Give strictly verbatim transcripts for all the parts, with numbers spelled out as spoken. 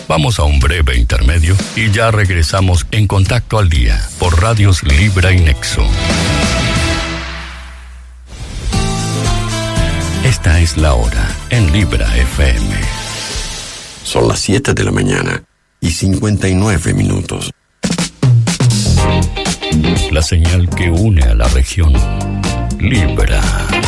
Vamos a un breve intermedio y ya regresamos en Contacto al Día por Radios Libra y Nexo. Esta es la hora en Libra F M. Son las siete de la mañana y cincuenta y nueve minutos. La señal que une a la región. Libra.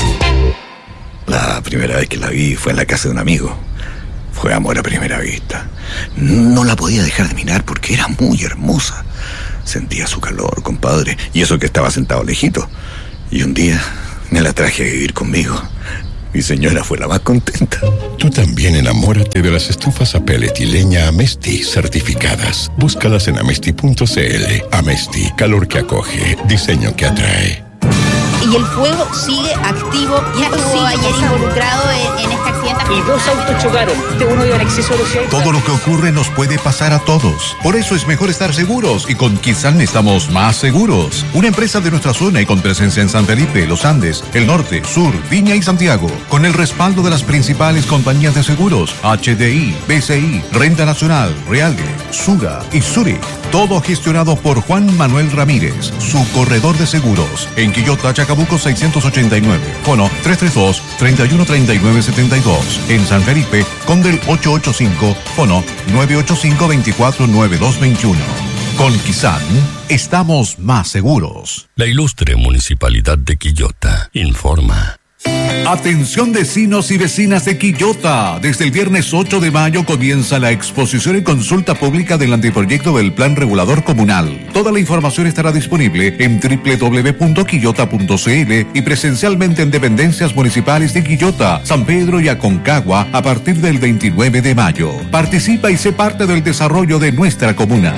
La primera vez que la vi fue en la casa de un amigo. Fue amor a primera vista. No la podía dejar de mirar porque era muy hermosa. Sentía su calor, compadre, y eso que estaba sentado lejito. Y un día me la traje a vivir conmigo. Mi señora fue la más contenta. Tú también enamórate de las estufas a pellet y leña Amesti certificadas. Búscalas en amesti punto c l. Amesti, calor que acoge, diseño que atrae. Y el fuego sigue activo. Ya estuvo ayer involucrado en, en este accidente. Y dos autos chocaron. Uno iba en exceso de velocidad. Todo lo que ocurre nos puede pasar a todos. Por eso es mejor estar seguros. Y con Kizan estamos más seguros. Una empresa de nuestra zona y con presencia en San Felipe, Los Andes, el Norte, Sur, Viña y Santiago. Con el respaldo de las principales compañías de seguros. H D I, B C I, Renta Nacional, Realge, Sura y Zurich. Todo gestionado por Juan Manuel Ramírez, su corredor de seguros. En Quillota, Chacabuco seiscientos ochenta y nueve. Fono tres tres dos, tres uno tres nueve siete dos. En San Felipe, Condel ochocientos ochenta y cinco. Fono nueve ocho cinco, dos cuatro nueve dos dos uno. Con Kizan, estamos más seguros. La ilustre Municipalidad de Quillota informa. Atención vecinos y vecinas de Quillota. Desde el viernes ocho de mayo comienza la exposición y consulta pública del anteproyecto del Plan Regulador Comunal. Toda la información estará disponible en doble u doble u doble u punto quillota punto c l y presencialmente en dependencias municipales de Quillota, San Pedro y Aconcagua a partir del veintinueve de mayo. Participa y sé parte del desarrollo de nuestra comuna.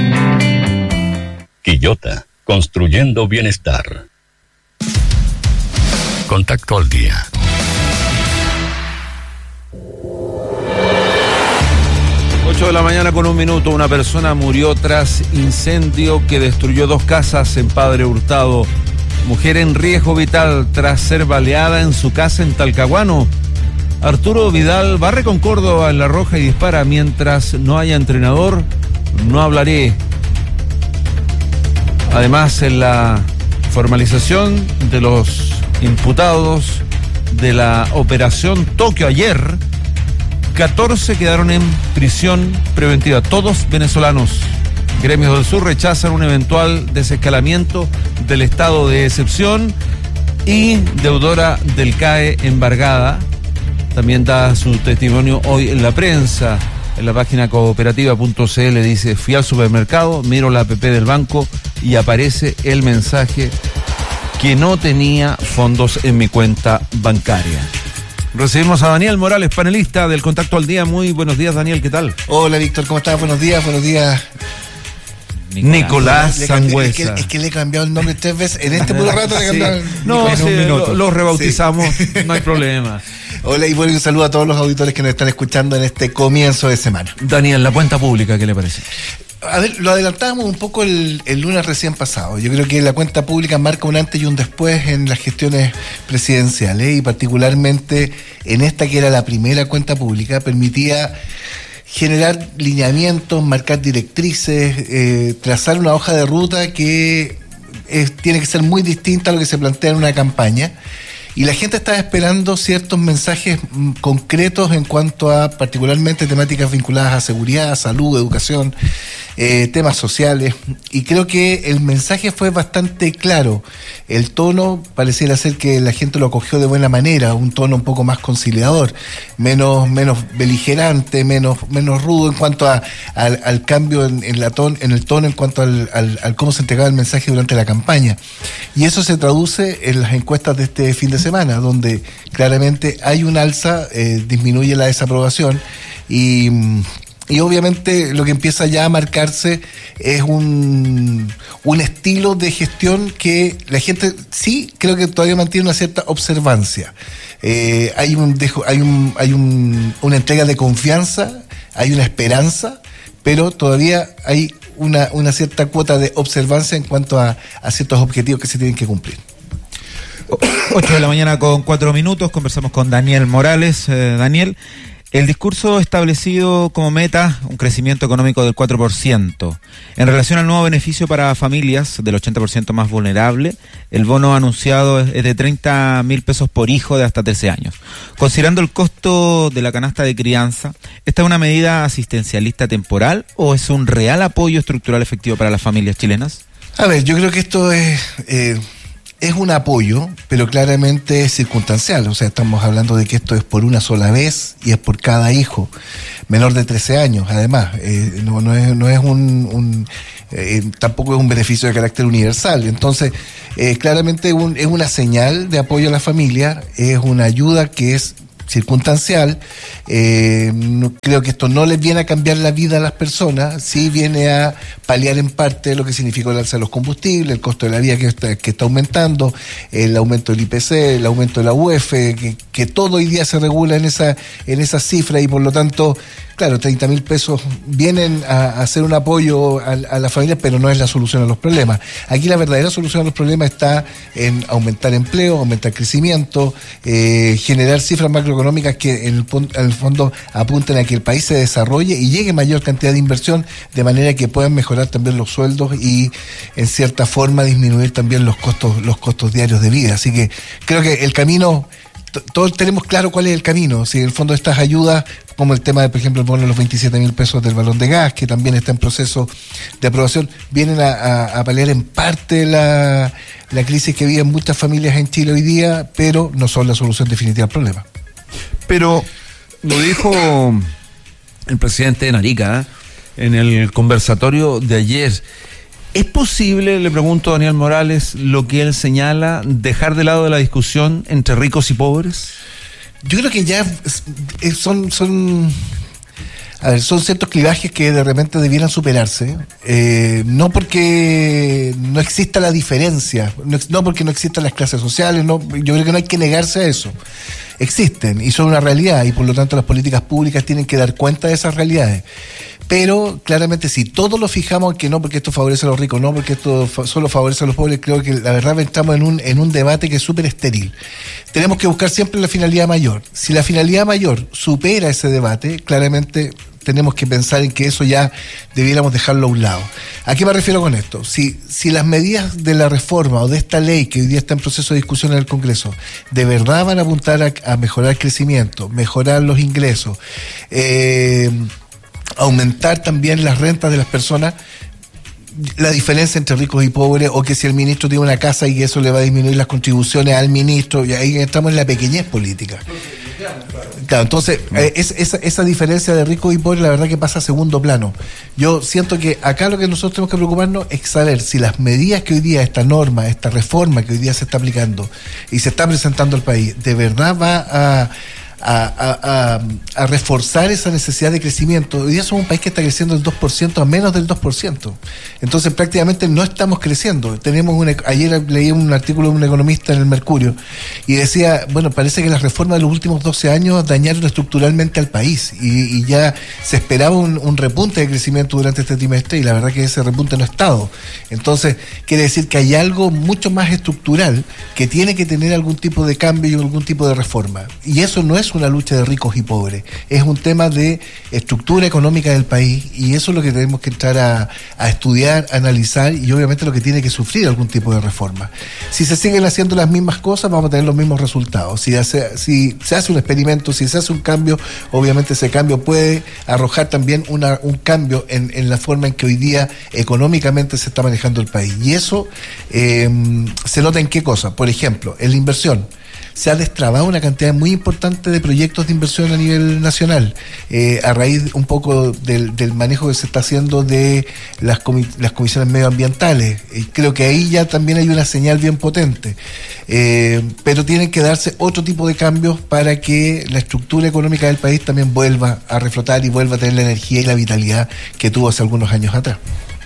Quillota, construyendo bienestar. Contacto al Día. ocho de la mañana con un minuto. Una persona murió tras incendio que destruyó dos casas en Padre Hurtado. Mujer en riesgo vital tras ser baleada en su casa en Talcahuano. Arturo Vidal barre con Córdoba en La Roja y dispara. Mientras no haya entrenador, no hablaré. Además, en la formalización de los imputados de la Operación Tokio ayer, catorce quedaron en prisión preventiva, todos venezolanos. Gremios del Sur rechazan un eventual desescalamiento del estado de excepción y deudora del C A E embargada. También da su testimonio hoy en la prensa. En la página cooperativa punto c l dice: fui al supermercado, miro la app del banco y aparece el mensaje que no tenía fondos en mi cuenta bancaria. Recibimos a Daniel Morales, panelista del Contacto al Día. Muy buenos días, Daniel, ¿qué tal? Hola, Víctor, ¿cómo estás? Buenos días, buenos días. Nicolás, Nicolás Sangüesa. Es que, es que le he cambiado el nombre tres veces. En este puro rato le he cambiado. Sí. No, sí, lo, lo rebautizamos, sí. No hay problema. Hola y bueno, un saludo a todos los auditores que nos están escuchando en este comienzo de semana. Daniel, la cuenta pública, ¿qué le parece? A ver, lo adelantábamos un poco el, el lunes recién pasado. Yo creo que la cuenta pública marca un antes y un después en las gestiones presidenciales y particularmente en esta que era la primera cuenta pública, permitía generar lineamientos, marcar directrices, eh, trazar una hoja de ruta que es, tiene que ser muy distinta a lo que se plantea en una campaña. Y la gente estaba esperando ciertos mensajes mm, concretos en cuanto a particularmente temáticas vinculadas a seguridad, salud, educación, eh, temas sociales. Y creo que el mensaje fue bastante claro. El tono pareciera ser que la gente lo acogió de buena manera, un tono un poco más conciliador, menos, menos beligerante, menos, menos rudo en cuanto a, al, al cambio en, en, la ton, en el tono, en cuanto al, al, al cómo se entregaba el mensaje durante la campaña. Y eso se traduce en las encuestas de este fin de semana, donde claramente hay un alza, eh, disminuye la desaprobación y, y obviamente lo que empieza ya a marcarse es un, un estilo de gestión que la gente sí creo que todavía mantiene una cierta observancia. Eh, hay un, dejo, hay un, hay un, una entrega de confianza, hay una esperanza, pero todavía hay una, una cierta cuota de observancia en cuanto a, a ciertos objetivos que se tienen que cumplir. ocho de la mañana con cuatro minutos, conversamos con Daniel Morales. Eh, Daniel, El discurso establecido como meta un crecimiento económico del cuatro por ciento. En relación al nuevo beneficio para familias del ochenta por ciento más vulnerable, el bono anunciado es de treinta mil pesos por hijo de hasta trece años. Considerando el costo de la canasta de crianza, ¿esta es una medida asistencialista temporal o es un real apoyo estructural efectivo para las familias chilenas? A ver, yo creo que esto es... Eh... Es un apoyo, pero claramente es circunstancial. O sea, estamos hablando de que esto es por una sola vez y es por cada hijo menor de trece años. Además, eh, no, no es, no es un, un eh, tampoco es un beneficio de carácter universal. Entonces, eh, claramente un, es una señal de apoyo a la familia, es una ayuda que es circunstancial. Eh, no, creo que esto no les viene a cambiar la vida a las personas, sí viene a paliar en parte lo que significó el alza de los combustibles, el costo de la vida que está, que está aumentando, el aumento del I P C, el aumento de la U E F, que, que todo hoy día se regula en esa en esa cifra y por lo tanto, claro, treinta mil pesos vienen a, a hacer un apoyo a, a la familia, pero no es la solución a los problemas. Aquí la verdadera solución a los problemas está en aumentar empleo, aumentar crecimiento, eh, generar cifras macroeconómicas que en el, en el fondo apunten a que el país se desarrolle y llegue mayor cantidad de inversión, de manera que puedan mejorar también los sueldos y en cierta forma disminuir también los costos, los costos diarios de vida. Así que creo que el camino, todos tenemos claro cuál es el camino. Si en el fondo estas ayudas, como el tema de, por ejemplo, el bono de los veintisiete mil pesos del balón de gas, que también está en proceso de aprobación, vienen a, a, a paliar en parte la, la crisis que viven muchas familias en Chile hoy día, pero no son la solución definitiva al problema. Pero lo dijo el presidente de Narica, ¿eh? en el conversatorio de ayer. ¿Es posible, le pregunto a Daniel Morales, lo que él señala, dejar de lado de la discusión entre ricos y pobres? Yo creo que ya son, son, a ver, son ciertos clivajes que de repente debieran superarse, eh, no porque no exista la diferencia, no, no porque no existan las clases sociales, no, yo creo que no hay que negarse a eso. Existen y son una realidad y por lo tanto las políticas públicas tienen que dar cuenta de esas realidades. Pero claramente si todos lo fijamos en que no porque esto favorece a los ricos, no porque esto fa- solo favorece a los pobres, creo que la verdad entramos en un, en un debate que es súper estéril. Tenemos que buscar siempre la finalidad mayor. Si la finalidad mayor supera ese debate, claramente tenemos que pensar en que eso ya debiéramos dejarlo a un lado. ¿A qué me refiero con esto? Si, si las medidas de la reforma o de esta ley que hoy día está en proceso de discusión en el Congreso de verdad van a apuntar a, a mejorar el crecimiento, mejorar los ingresos, eh, aumentar también las rentas de las personas, la diferencia entre ricos y pobres, o que si el ministro tiene una casa y eso le va a disminuir las contribuciones al ministro, y ahí estamos en la pequeñez política. Claro, entonces eh, es, esa, esa diferencia de ricos y pobres la verdad que pasa a segundo plano. Yo siento que acá lo que nosotros tenemos que preocuparnos es saber si las medidas que hoy día, esta norma, esta reforma que hoy día se está aplicando y se está presentando al país, de verdad va a A, a, a, a reforzar esa necesidad de crecimiento. Hoy día somos un país que está creciendo del dos por ciento a menos del dos por ciento. Entonces prácticamente no estamos creciendo. Tenemos una, ayer leí un artículo de un economista en el Mercurio y decía, bueno, parece que las reformas de los últimos doce años dañaron estructuralmente al país y, y ya se esperaba un, un repunte de crecimiento durante este trimestre y la verdad que ese repunte no ha estado. Entonces quiere decir que hay algo mucho más estructural que tiene que tener algún tipo de cambio y algún tipo de reforma. Y eso no es una lucha de ricos y pobres, es un tema de estructura económica del país y eso es lo que tenemos que entrar a, a estudiar, a analizar y obviamente lo que tiene que sufrir algún tipo de reforma. Si se siguen haciendo las mismas cosas vamos a tener los mismos resultados. Si, hace, si se hace un experimento, si se hace un cambio, obviamente ese cambio puede arrojar también una, un cambio en, en la forma en que hoy día económicamente se está manejando el país y eso eh, se nota en qué cosa. Por ejemplo, en la inversión se ha destrabado una cantidad muy importante de proyectos de inversión a nivel nacional, eh, a raíz un poco del, del manejo que se está haciendo de las, comi- las comisiones medioambientales. Eh, creo que ahí ya también hay una señal bien potente, eh, pero tienen que darse otro tipo de cambios para que la estructura económica del país también vuelva a reflotar y vuelva a tener la energía y la vitalidad que tuvo hace algunos años atrás.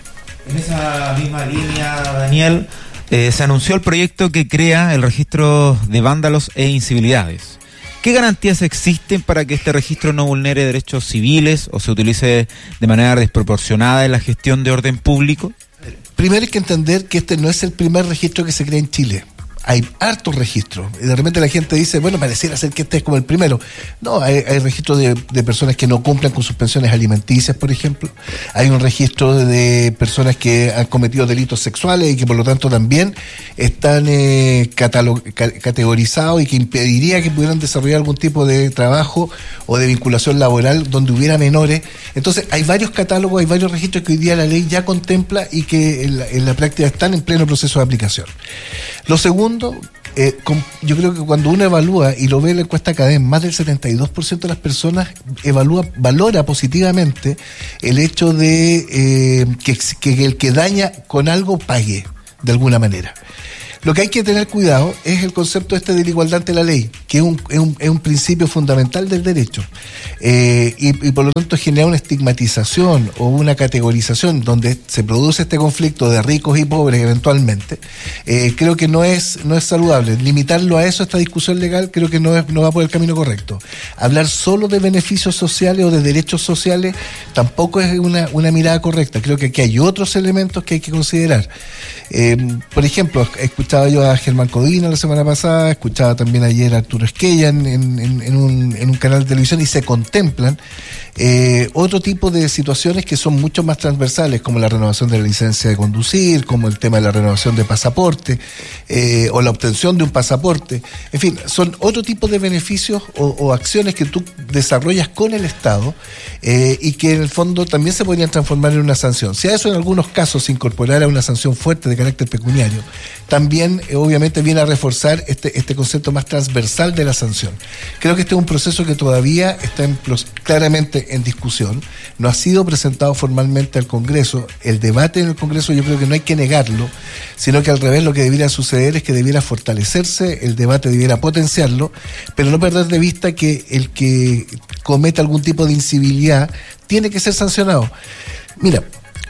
En esa misma línea, Daniel, Eh, se anunció el proyecto que crea el registro de vándalos e incivilidades. ¿Qué garantías existen para que este registro no vulnere derechos civiles o se utilice de manera desproporcionada en la gestión de orden público? Primero hay que entender que este no es el primer registro que se crea en Chile. hay hartos registros. Y de repente la gente dice, bueno, pareciera ser que este es como el primero. No, hay, hay registros de, de personas que no cumplen con sus pensiones alimenticias, por ejemplo. Hay un registro de, de personas que han cometido delitos sexuales y que por lo tanto también están eh, catalog- ca- categorizados y que impediría que pudieran desarrollar algún tipo de trabajo o de vinculación laboral donde hubiera menores. Entonces hay varios catálogos, hay varios registros que hoy día la ley ya contempla y que en la, en la práctica están en pleno proceso de aplicación. Lo segundo, eh, con, yo creo que cuando uno evalúa y lo ve en la encuesta CADEM, más del setenta y dos por ciento de las personas evalúa, valora positivamente el hecho de eh, que, que el que daña con algo pague de alguna manera. Lo que hay que tener cuidado es el concepto este de la igualdad ante la ley, que es un, es un, es un principio fundamental del derecho. Eh, y, y por lo tanto genera una estigmatización o una categorización donde se produce este conflicto de ricos y pobres eventualmente. Eh, creo que no es, no es saludable. Limitarlo a eso, esta discusión legal, creo que no, es, no va por el camino correcto. Hablar solo de beneficios sociales o de derechos sociales tampoco es una, una mirada correcta. Creo que aquí hay otros elementos que hay que considerar. Eh, por ejemplo, escuchaba yo a Germán Codina la semana pasada, escuchaba también ayer a Arturo Esquella en, en, en, un, en un canal de televisión y se contemplan eh, otro tipo de situaciones que son mucho más transversales, como la renovación de la licencia de conducir, como el tema de la renovación de pasaporte eh, o la obtención de un pasaporte. En fin, son otro tipo de beneficios o, o acciones que tú desarrollas con el Estado eh, y que en el fondo también se podrían transformar en una sanción. Si a eso en algunos casos se incorporara una sanción fuerte de carácter pecuniario, también eh, obviamente viene a reforzar este, este concepto más transversal de la sanción. Creo que este es un proceso que todavía está en, claramente en discusión, no ha sido presentado formalmente al Congreso. El debate en el Congreso yo creo que no hay que negarlo, sino que al revés lo que debiera suceder es que debiera fortalecerse, el debate debiera potenciarlo, pero no perder de vista que el que cometa algún tipo de incivilidad tiene que ser sancionado. Mira,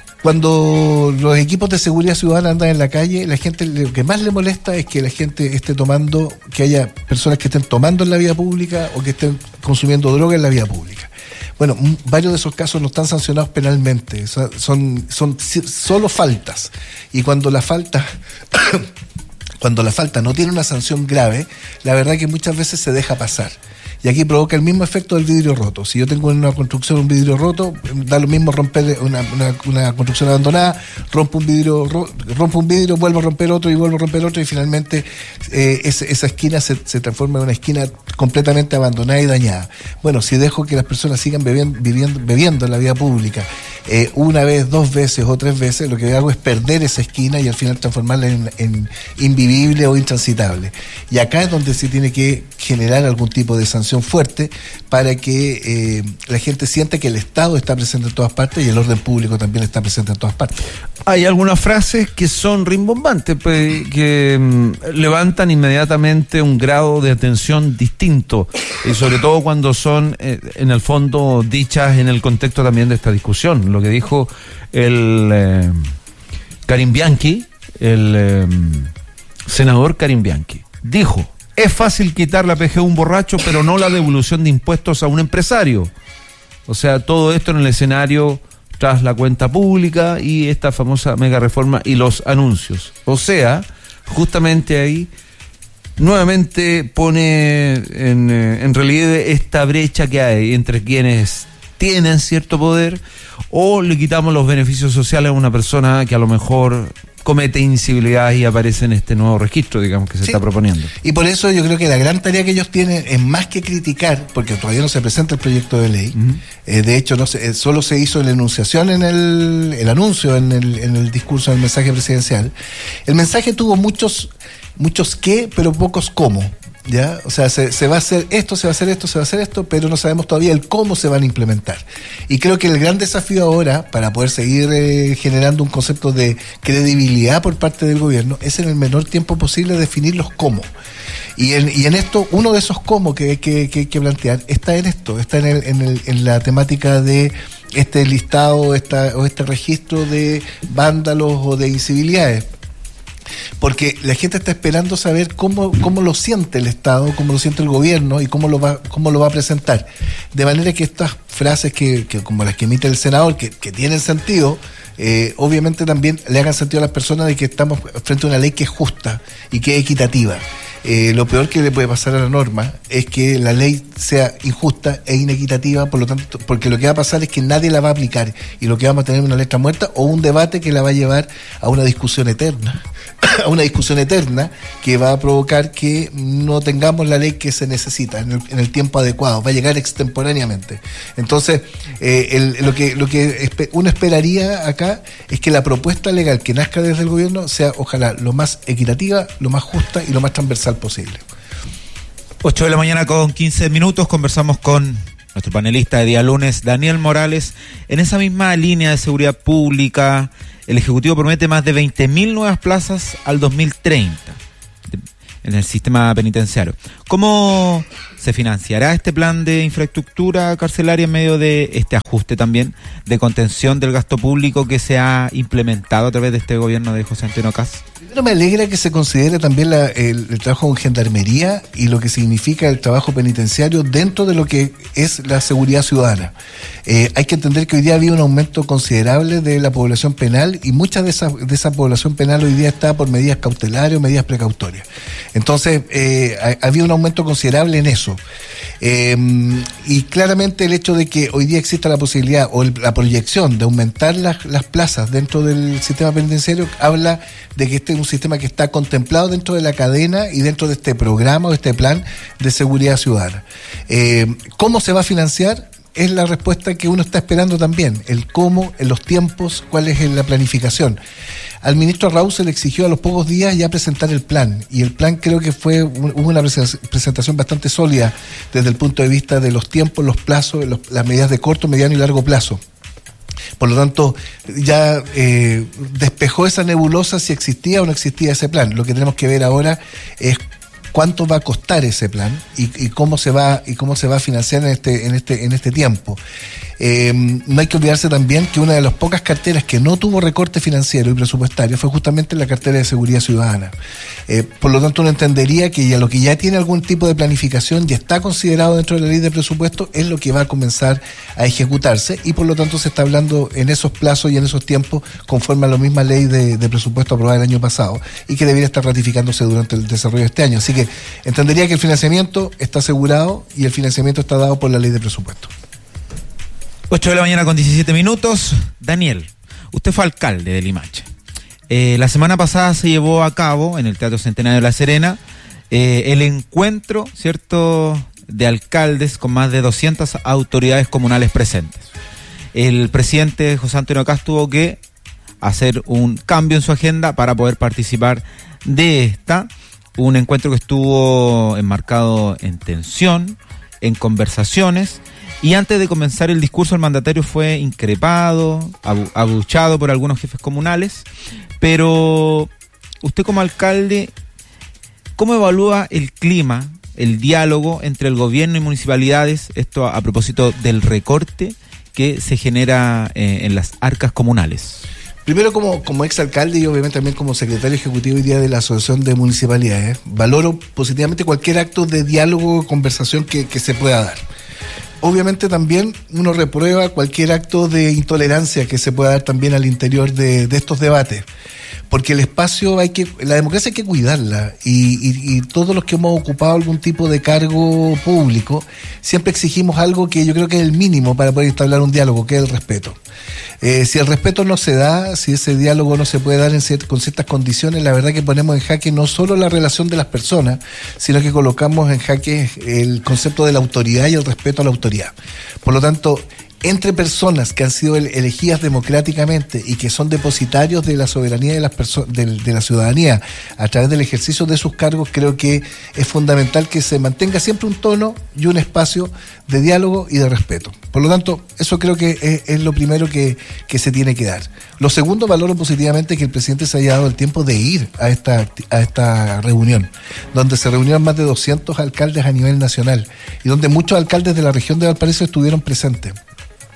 cuando los equipos de seguridad ciudadana andan en la calle, la gente lo que más le molesta es que la gente esté tomando, que haya personas que estén tomando en la vía pública o que estén consumiendo droga en la vía pública. Bueno, m- varios de esos casos no están sancionados penalmente, son, son, son solo faltas. Y cuando la falta... Cuando la falta no tiene una sanción grave, la verdad que muchas veces se deja pasar. Y aquí provoca el mismo efecto del vidrio roto. Si yo tengo en una construcción un vidrio roto, da lo mismo romper una, una, una construcción abandonada, rompo un vidrio, ro, rompo un vidrio, vuelvo a romper otro y vuelvo a romper otro y finalmente eh, esa, esa esquina se, se transforma en una esquina completamente abandonada y dañada. Bueno, si dejo que las personas sigan bebiendo, viviendo, bebiendo en la vía pública eh, una vez, dos veces o tres veces, lo que hago es perder esa esquina y al final transformarla en, en invivible o intransitable. Y acá es donde se tiene que generar algún tipo de sanción fuerte para que eh, la gente sienta que el Estado está presente en todas partes y el orden público también está presente en todas partes. Hay algunas frases que son rimbombantes, pues, que mm, levantan inmediatamente un grado de atención distinto, y sobre todo cuando son, eh, en el fondo, dichas en el contexto también de esta discusión. Lo que dijo el eh, Karim Bianchi, el eh, senador Karim Bianchi, dijo: es fácil quitar la P G U a un borracho, pero no la devolución de impuestos a un empresario. O sea, todo esto en el escenario tras la cuenta pública y esta famosa mega reforma y los anuncios. O sea, justamente ahí nuevamente pone en, en relieve esta brecha que hay entre quienes tienen cierto poder o le quitamos los beneficios sociales a una persona que a lo mejor comete incivilidad y aparece en este nuevo registro, digamos, que se sí. está proponiendo. Y por eso yo creo que la gran tarea que ellos tienen es más que criticar, porque todavía no se presenta el proyecto de ley. Uh-huh. Eh, de hecho, no se, solo se hizo la enunciación en el, el anuncio, en el, en el discurso, en el mensaje presidencial. El mensaje tuvo muchos, muchos qué, pero pocos cómo. ¿Ya? O sea, se, se va a hacer esto, se va a hacer esto, se va a hacer esto, pero no sabemos todavía el cómo se van a implementar. Y creo que el gran desafío ahora, para poder seguir eh, generando un concepto de credibilidad por parte del gobierno, es en el menor tiempo posible definir los cómo. Y en, y en esto, uno de esos cómo que hay que, que, que plantear está en esto, está en, el, en, el, en la temática de este listado esta, o este registro de vándalos o de incivilidades. porque la gente está esperando saber cómo, cómo lo siente el Estado, cómo lo siente el gobierno y cómo lo va, cómo lo va a presentar. De manera que estas frases que, que como las que emite el senador, que, que tienen sentido, eh, obviamente también le hagan sentido a las personas de que estamos frente a una ley que es justa y que es equitativa. Eh, lo peor que le puede pasar a la norma es que la ley sea injusta e inequitativa, por lo tanto, porque lo que va a pasar es que nadie la va a aplicar y lo que vamos a tener es una letra muerta o un debate que la va a llevar a una discusión eterna, a una discusión eterna que va a provocar que no tengamos la ley que se necesita en el, en el tiempo adecuado, va a llegar extemporáneamente. Entonces, eh, el, lo que, lo que uno esperaría acá es que la propuesta legal que nazca desde el gobierno sea, ojalá, lo más equitativa, lo más justa y lo más transversal posible. ocho de la mañana con quince minutos, conversamos con nuestro panelista de día lunes, Daniel Morales. En esa misma línea de seguridad pública, el Ejecutivo promete más de veinte mil nuevas plazas al dos mil treinta en el sistema penitenciario. ¿Cómo se financiará este plan de infraestructura carcelaria en medio de este ajuste también de contención del gasto público que se ha implementado a través de este gobierno de José Antonio Kast? Primero, me alegra que se considere también la, el, el trabajo con gendarmería y lo que significa el trabajo penitenciario dentro de lo que es la seguridad ciudadana. Eh, hay que entender que hoy día había un aumento considerable de la población penal y mucha de esa, de esa población penal hoy día está por medidas cautelares o medidas precautorias. Entonces, eh, había un aumento considerable en eso. Eh, y claramente el hecho de que hoy día exista la posibilidad o el, la proyección de aumentar las, las plazas dentro del sistema penitenciario habla de que este es un sistema que está contemplado dentro de la cadena y dentro de este programa o este plan de seguridad ciudadana. Eh, ¿Cómo se va a financiar? Es la respuesta que uno está esperando también, el cómo, en los tiempos, cuál es la planificación. Al ministro Raúl se le exigió a los pocos días ya presentar el plan, y el plan creo que fue hubo una presentación bastante sólida desde el punto de vista de los tiempos, los plazos, los, las medidas de corto, mediano y largo plazo. Por lo tanto, ya eh, despejó esa nebulosa si existía o no existía ese plan. Lo que tenemos que ver ahora es cuánto va a costar ese plan y, y cómo se va y cómo se va a financiar en este en este en este tiempo. Eh, no hay que olvidarse también que una de las pocas carteras que no tuvo recorte financiero y presupuestario fue justamente la cartera de seguridad ciudadana. Eh, por lo tanto, uno entendería que ya lo que ya tiene algún tipo de planificación y está considerado dentro de la ley de presupuesto es lo que va a comenzar a ejecutarse, y por lo tanto se está hablando en esos plazos y en esos tiempos conforme a la misma ley de, de presupuesto aprobada el año pasado y que debería estar ratificándose durante el desarrollo de este año. Así que entendería que el financiamiento está asegurado y el financiamiento está dado por la ley de presupuesto. ocho de la mañana con diecisiete minutos. Daniel, usted fue alcalde de Limache. Eh, la semana pasada se llevó a cabo en el Teatro Centenario de La Serena eh, el encuentro, ¿cierto?, de alcaldes con más de doscientas autoridades comunales presentes. El presidente José Antonio Kast tuvo que hacer un cambio en su agenda para poder participar de esta. Un encuentro que estuvo enmarcado en tensión, en conversaciones, y antes de comenzar el discurso el mandatario fue increpado, abu- abuchado por algunos jefes comunales. Pero usted como alcalde, ¿cómo evalúa el clima, el diálogo entre el gobierno y municipalidades? Esto a, a propósito del recorte que se genera eh, en las arcas comunales. Primero, como, como exalcalde y obviamente también como secretario ejecutivo hoy día de la Asociación de Municipalidades, valoro positivamente cualquier acto de diálogo o conversación que, que se pueda dar. Obviamente también uno reprueba cualquier acto de intolerancia que se pueda dar también al interior de, de estos debates, porque el espacio hay que, la democracia hay que cuidarla, y, y, y todos los que hemos ocupado algún tipo de cargo público siempre exigimos algo que yo creo que es el mínimo para poder instaurar un diálogo, que es el respeto. Eh, si el respeto no se da, si ese diálogo no se puede dar en ciert- con ciertas condiciones, la verdad que ponemos en jaque no solo la relación de las personas, sino que colocamos en jaque el concepto de la autoridad y el respeto a la autoridad. Por lo tanto, entre personas que han sido elegidas democráticamente y que son depositarios de la soberanía de las perso- de, de la ciudadanía a través del ejercicio de sus cargos, creo que es fundamental que se mantenga siempre un tono y un espacio de diálogo y de respeto. Por lo tanto, eso creo que es, es lo primero que, que se tiene que dar. Lo segundo, valoro positivamente que el presidente se haya dado el tiempo de ir a esta, a esta reunión, donde se reunieron más de doscientos alcaldes a nivel nacional y donde muchos alcaldes de la región de Valparaíso estuvieron presentes.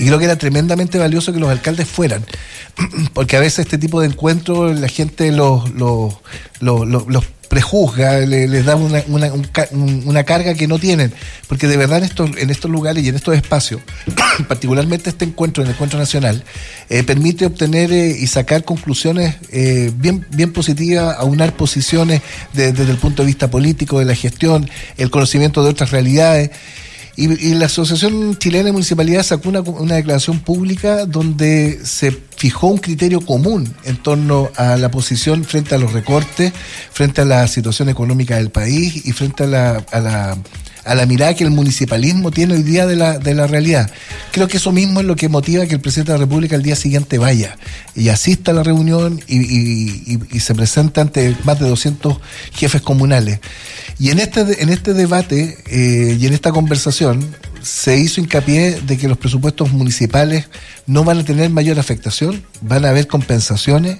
Y creo que era tremendamente valioso que los alcaldes fueran, porque a veces este tipo de encuentros la gente los, los, los, los, los prejuzga, le, les da una, una, un, una carga que no tienen, porque de verdad en estos, en estos lugares y en estos espacios, particularmente este encuentro, el encuentro nacional, eh, permite obtener eh, y sacar conclusiones eh, bien, bien positivas, aunar posiciones de, desde el punto de vista político, de la gestión, el conocimiento de otras realidades. Y, y la Asociación Chilena de Municipalidades sacó una, una declaración pública donde se fijó un criterio común en torno a la posición frente a los recortes, frente a la situación económica del país y frente a la, a la, a la mirada que el municipalismo tiene hoy día de la, de la realidad. Creo que eso mismo es lo que motiva que el presidente de la República al día siguiente vaya y asista a la reunión y, y, y, y se presente ante más de doscientos jefes comunales. Y en este, en este debate eh, y en esta conversación se hizo hincapié de que los presupuestos municipales no van a tener mayor afectación, van a haber compensaciones,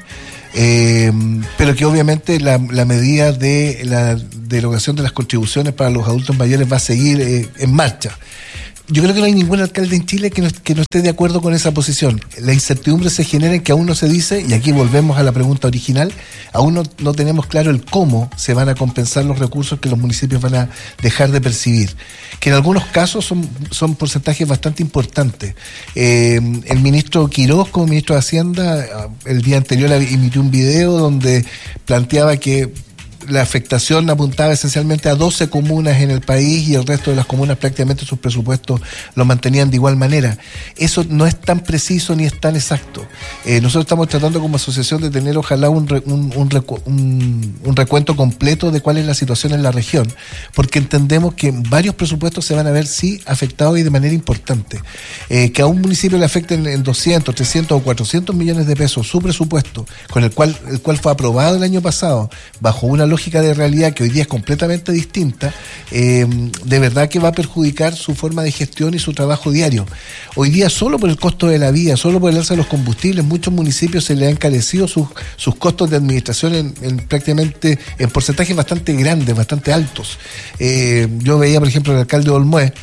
eh, pero que obviamente la, la medida de la derogación de las contribuciones para los adultos mayores va a seguir eh, en marcha. Yo creo que no hay ningún alcalde en Chile que no, que no esté de acuerdo con esa posición. La incertidumbre se genera en que aún no se dice, y aquí volvemos a la pregunta original, aún no, no tenemos claro el cómo se van a compensar los recursos que los municipios van a dejar de percibir, que en algunos casos son, son porcentajes bastante importantes. Eh, el ministro Quiroz, como ministro de Hacienda, el día anterior emitió un video donde planteaba que la afectación apuntaba esencialmente a doce comunas en el país y el resto de las comunas prácticamente sus presupuestos lo mantenían de igual manera. Eso no es tan preciso ni es tan exacto. Eh, nosotros estamos tratando como asociación de tener ojalá un, un, un, recu- un, un recuento completo de cuál es la situación en la región, porque entendemos que varios presupuestos se van a ver sí afectados y de manera importante. Eh, que a un municipio le afecten en doscientos, trescientos o cuatrocientos millones de pesos su presupuesto, con el cual, el cual fue aprobado el año pasado bajo una lógica de realidad que hoy día es completamente distinta, eh, de verdad que va a perjudicar su forma de gestión y su trabajo diario. Hoy día, solo por el costo de la vida, solo por el alza de los combustibles, muchos municipios se les han encarecido sus, sus costos de administración en, en prácticamente en porcentajes bastante grandes, bastante altos. Eh, yo veía, por ejemplo, el alcalde de Olmué,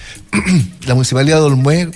la municipalidad de Olmué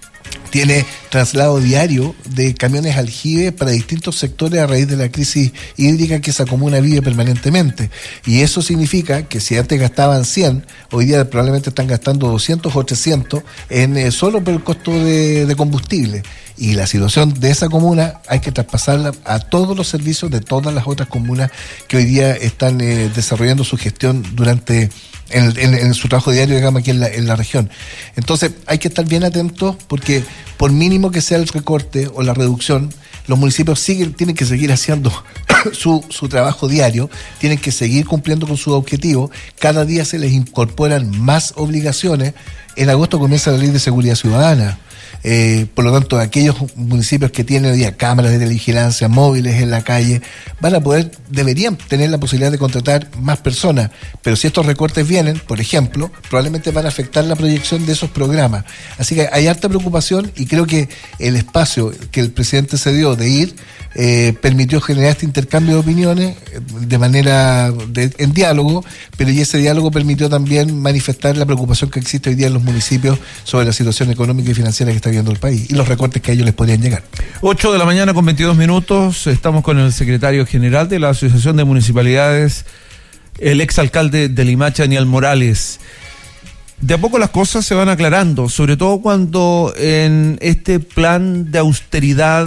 tiene traslado diario de camiones aljibe para distintos sectores a raíz de la crisis hídrica que esa comuna vive permanentemente. Y eso significa que si antes gastaban cien, hoy día probablemente están gastando doscientos o trescientos en, eh, solo por el costo de, de combustible. Y la situación de esa comuna hay que traspasarla a todos los servicios de todas las otras comunas que hoy día están eh, desarrollando su gestión durante en, en, en su trabajo diario, digamos, aquí en la, en la región. Entonces hay que estar bien atentos porque por mínimo que sea el recorte o la reducción, los municipios siguen, tienen que seguir haciendo su, su trabajo diario, tienen que seguir cumpliendo con sus objetivos. Cada día se les incorporan más obligaciones. En agosto comienza la Ley de Seguridad Ciudadana. Eh, por lo tanto, aquellos municipios que tienen hoy día cámaras de televigilancia móviles en la calle van a poder, deberían tener la posibilidad de contratar más personas, pero si estos recortes vienen, por ejemplo, probablemente van a afectar la proyección de esos programas. Así que hay harta preocupación y creo que el espacio que el presidente se dio de ir eh, permitió generar este intercambio de opiniones de manera de, en diálogo, pero y ese diálogo permitió también manifestar la preocupación que existe hoy día en los municipios sobre la situación económica y financiera que está viendo el país y los recortes que a ellos les podrían llegar. ocho de la mañana con veintidós minutos, estamos con el secretario general de la Asociación de Municipalidades, el exalcalde de Limache, Daniel Morales. De a poco las cosas se van aclarando, sobre todo cuando en este plan de austeridad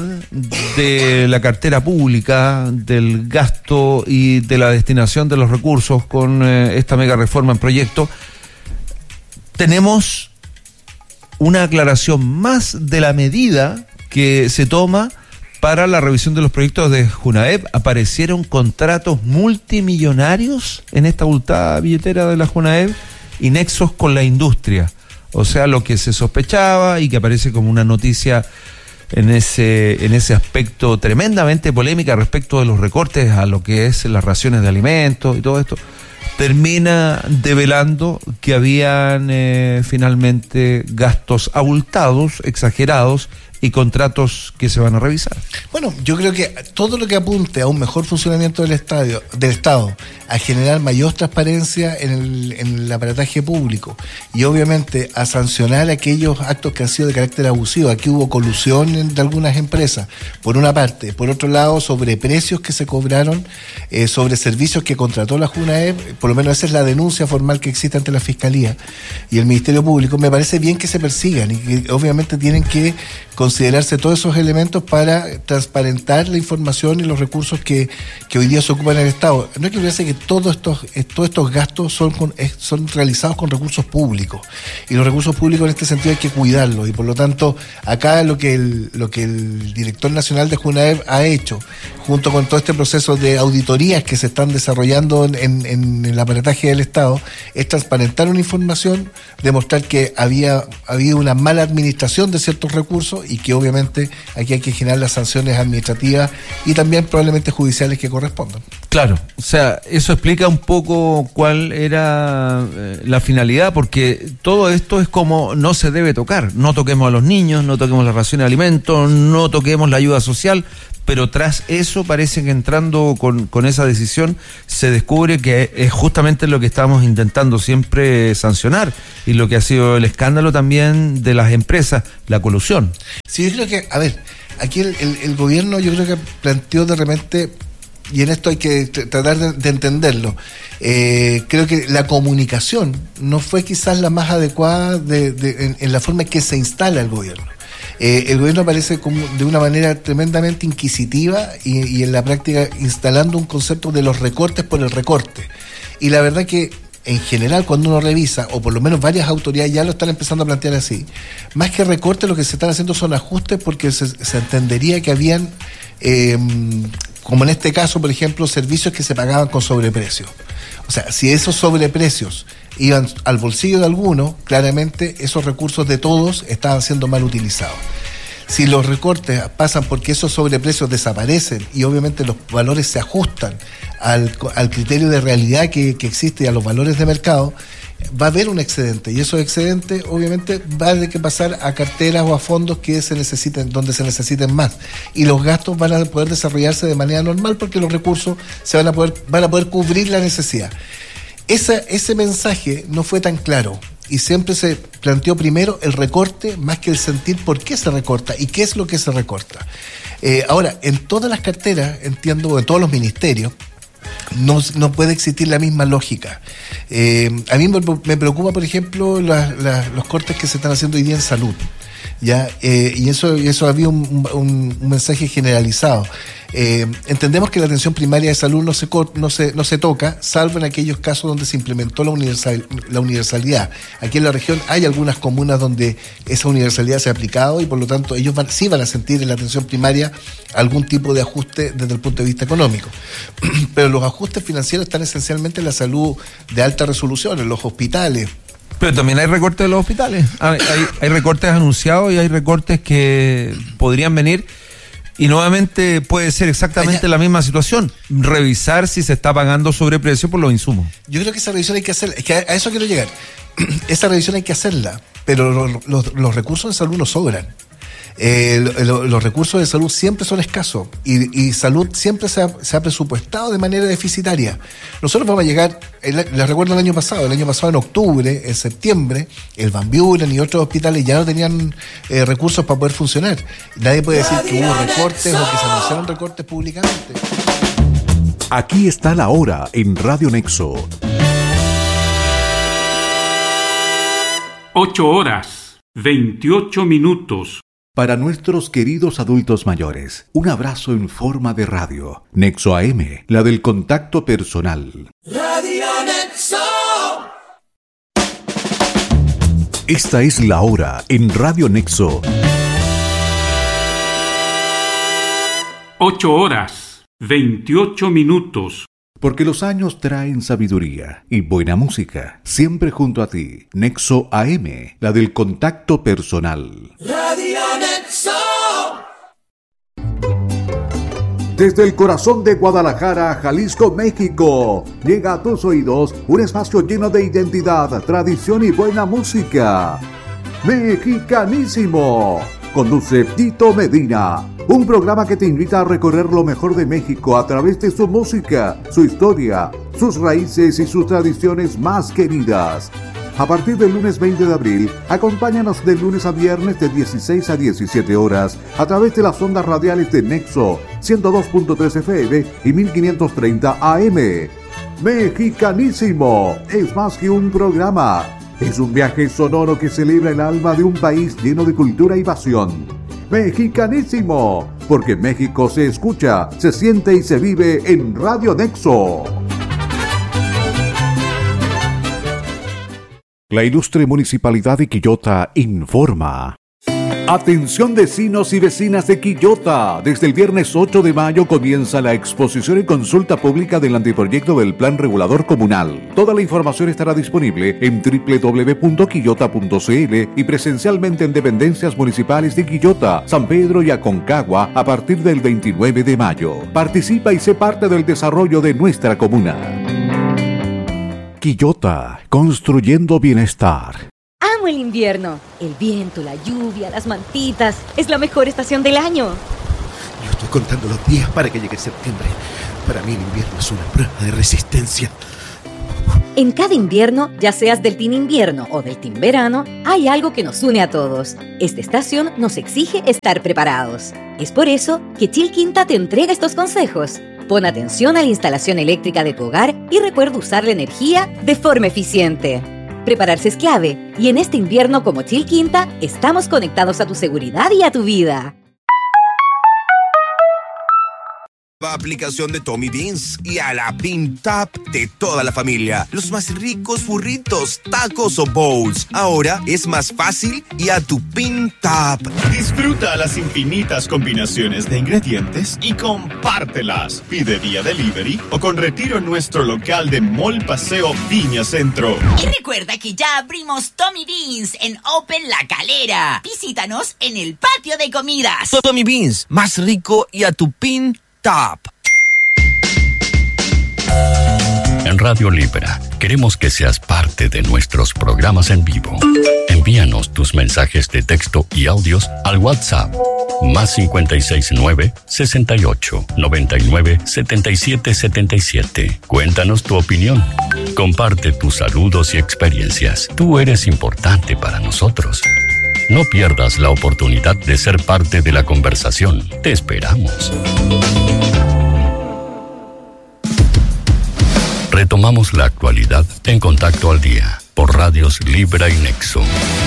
de la cartera pública, del gasto y de la destinación de los recursos con eh, esta mega reforma en proyecto, tenemos una aclaración más de la medida que se toma para la revisión de los proyectos de Junaep. Aparecieron contratos multimillonarios en esta abultada billetera de la Junaep y nexos con la industria. O sea, lo que se sospechaba y que aparece como una noticia en ese, en ese aspecto tremendamente polémica respecto de los recortes a lo que es las raciones de alimentos y todo esto, termina develando que habían eh, finalmente gastos abultados, exagerados, y contratos que se van a revisar. Bueno, yo creo que todo lo que apunte a un mejor funcionamiento del estadio, del Estado, a generar mayor transparencia en el, en el aparataje público y obviamente a sancionar aquellos actos que han sido de carácter abusivo. Aquí hubo colusión de algunas empresas, por una parte. Por otro lado, sobre precios que se cobraron, eh, sobre servicios que contrató la JUNAEP, por lo menos esa es la denuncia formal que existe ante la Fiscalía y el Ministerio Público. Me parece bien que se persigan y que obviamente tienen que considerarse todos esos elementos para transparentar la información y los recursos que, que hoy día se ocupan en el Estado. No hay que olvidarse que todos estos, todos estos gastos son, con, son realizados con recursos públicos y los recursos públicos en este sentido hay que cuidarlos y por lo tanto acá lo que el, lo que el director nacional de JUNAEP ha hecho junto con todo este proceso de auditorías que se están desarrollando en, en el aparataje del Estado es transparentar una información, demostrar que había habido una mala administración de ciertos recursos y que obviamente aquí hay que generar las sanciones administrativas y también probablemente judiciales que correspondan. Claro, o sea, eso explica un poco cuál era eh, la finalidad, porque todo esto es como no se debe tocar. No toquemos a los niños, no toquemos la ración de alimentos, no toquemos la ayuda social, pero tras eso parece que entrando con, con esa decisión se descubre que es justamente lo que estamos intentando siempre sancionar y lo que ha sido el escándalo también de las empresas, la colusión. Sí, yo creo que, a ver, aquí el, el, el gobierno yo creo que planteó de repente, y en esto hay que tratar de, de entenderlo, eh, creo que la comunicación no fue quizás la más adecuada de, de, en, en la forma en que se instala el gobierno. Eh, el gobierno aparece como de una manera tremendamente inquisitiva y, y en la práctica instalando un concepto de los recortes por el recorte. Y la verdad que en general cuando uno revisa, o por lo menos varias autoridades ya lo están empezando a plantear así, más que recortes lo que se están haciendo son ajustes porque se, se entendería que habían, eh, como en este caso, por ejemplo, servicios que se pagaban con sobreprecio. O sea, si esos sobreprecios iban al bolsillo de algunos, claramente esos recursos de todos estaban siendo mal utilizados. Si los recortes pasan porque esos sobreprecios desaparecen y obviamente los valores se ajustan al, al criterio de realidad que, que existe y a los valores de mercado, va a haber un excedente y esos excedentes obviamente va a tener que pasar a carteras o a fondos que se necesiten, donde se necesiten más y los gastos van a poder desarrollarse de manera normal porque los recursos se van a poder, van a poder cubrir la necesidad. Esa, ese mensaje no fue tan claro y siempre se planteó primero el recorte más que el sentir por qué se recorta y qué es lo que se recorta. Eh, ahora, en todas las carteras, entiendo, en todos los ministerios, no, no puede existir la misma lógica. Eh, a mí me, me preocupa, por ejemplo, la, la, los cortes que se están haciendo hoy día en salud. Ya, eh, y eso, eso había un, un, un mensaje generalizado. Eh, entendemos que la atención primaria de salud no se, no se no se toca, salvo en aquellos casos donde se implementó la, universal, la universalidad. Aquí en la región hay algunas comunas donde esa universalidad se ha aplicado y por lo tanto ellos van, sí van a sentir en la atención primaria algún tipo de ajuste desde el punto de vista económico. Pero los ajustes financieros están esencialmente en la salud de alta resolución, en los hospitales. Pero también hay recortes de los hospitales. Hay, hay, hay recortes anunciados y hay recortes que podrían venir. Y nuevamente puede ser exactamente Allá. la misma situación. Revisar si se está pagando sobreprecio por los insumos. Yo creo que esa revisión hay que hacerla. Es que a eso quiero llegar. Esa revisión hay que hacerla. Pero los, los, los recursos de salud no sobran. Eh, lo, los recursos de salud siempre son escasos y, y salud siempre se ha, se ha presupuestado de manera deficitaria. Nosotros vamos a llegar, el, les recuerdo el año pasado, el año pasado en octubre, en septiembre, el Van Buren y otros hospitales ya no tenían eh, recursos para poder funcionar. Nadie puede decir que hubo recortes o que se anunciaron recortes públicamente. Aquí está la hora en Radio Nexo. Ocho horas, veintiocho minutos. Para nuestros queridos adultos mayores, un abrazo en forma de radio. Nexo A M, la del contacto personal. Radio Nexo. Esta es la hora en Radio Nexo. Ocho horas, veintiocho minutos. Porque los años traen sabiduría y buena música. Siempre junto a ti. Nexo A M, la del contacto personal. Radio Nexo. Desde el corazón de Guadalajara, Jalisco, México, llega a tus oídos un espacio lleno de identidad, tradición y buena música. Mexicanísimo. Conduce Tito Medina. Un programa que te invita a recorrer lo mejor de México a través de su música, su historia, sus raíces y sus tradiciones más queridas. A partir del lunes veinte de abril, acompáñanos de lunes a viernes de dieciséis a diecisiete horas a través de las ondas radiales de Nexo ciento dos punto tres F M y mil quinientos treinta A M. Mexicanísimo es más que un programa. Es un viaje sonoro que celebra el alma de un país lleno de cultura y pasión. Mexicanísimo, porque México se escucha, se siente y se vive en Radio Nexo. La ilustre Municipalidad de Quillota informa. Atención vecinos y vecinas de Quillota. Desde el viernes ocho de mayo comienza la exposición y consulta pública del anteproyecto del Plan Regulador Comunal. Toda la información estará disponible en doble u doble u doble u punto quillota punto c l y presencialmente en dependencias municipales de Quillota, San Pedro y Aconcagua a partir del veintinueve de mayo. Participa y sé parte del desarrollo de nuestra comuna. Quillota, construyendo bienestar. Amo el invierno. El viento, la lluvia, las mantitas. Es la mejor estación del año. Yo estoy contando los días para que llegue septiembre. Para mí el invierno es una prueba de resistencia. En cada invierno, ya seas del team invierno o del team verano, hay algo que nos une a todos. Esta estación nos exige estar preparados. Es por eso que Chilquinta te entrega estos consejos. Pon atención a la instalación eléctrica de tu hogar y recuerda usar la energía de forma eficiente. Prepararse es clave, y en este invierno como Chilquinta, estamos conectados a tu seguridad y a tu vida. La aplicación de Tommy Beans y a la Bean Tap de toda la familia. Los más ricos burritos, tacos o bowls. Ahora es más fácil y a tu Bean Tap. Disfruta las infinitas combinaciones de ingredientes y compártelas. Pide vía delivery o con retiro en nuestro local de Mall Paseo Viña Centro. Y recuerda que ya abrimos Tommy Beans en Open La Calera. Visítanos en el patio de comidas. Tommy Beans, más rico y a tu Bean Tap. En Radio Libera queremos que seas parte de nuestros programas en vivo. Envíanos tus mensajes de texto y audios al WhatsApp más cincuenta y seis nueve, sesenta y ocho, noventa y nueve, setenta y siete setenta y siete. Cuéntanos tu opinión. Comparte tus saludos y experiencias. Tú eres importante para nosotros. No pierdas la oportunidad de ser parte de la conversación. Te esperamos. Retomamos la actualidad en Contacto al Día por Radios Libera y Nexo.